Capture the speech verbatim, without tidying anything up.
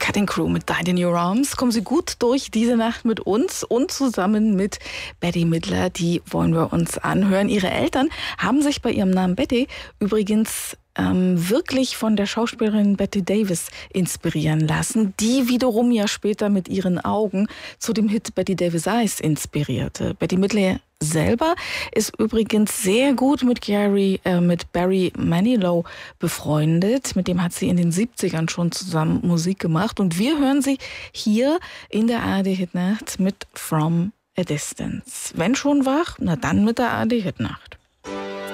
Cutting Crew mit Died in Your Arms. Kommen Sie gut durch diese Nacht mit uns und zusammen mit Bette Midler. Die wollen wir uns anhören. Ihre Eltern haben sich bei ihrem Namen Bette übrigens ähm, wirklich von der Schauspielerin Bette Davis inspirieren lassen, die wiederum ja später mit ihren Augen zu dem Hit Bette Davis Eyes inspirierte. Bette Midler selber ist übrigens sehr gut mit Gary, äh, mit Barry Manilow befreundet. Mit dem hat sie in den siebzigern schon zusammen Musik gemacht. Und wir hören sie hier in der A R D Hitnacht mit From a Distance. Wenn schon wach, na dann mit der A R D Hitnacht.